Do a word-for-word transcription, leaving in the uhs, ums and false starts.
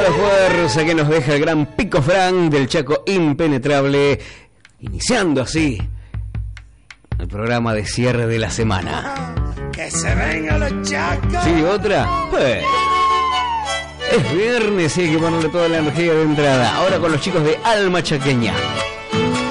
de fuerza que nos deja el gran Pico Fran del Chaco Impenetrable, iniciando así el programa de cierre de la semana. ¡Que se vengan los chacos! ¿Sí, otra? Pues es viernes y hay que ponerle toda la energía de entrada. Ahora con los chicos de Alma Chaqueña.